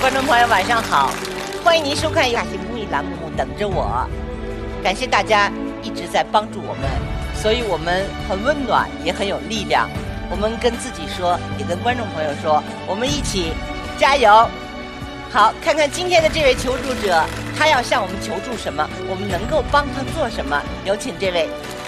观众朋友晚上好，欢迎您收看亚细公益栏目《等着我》，感谢大家一直在帮助我们，所以我们很温暖，也很有力量。我们跟自己说，也跟观众朋友说，我们一起加油。好，看看今天的这位求助者，他要向我们求助什么，我们能够帮他做什么？有请这位。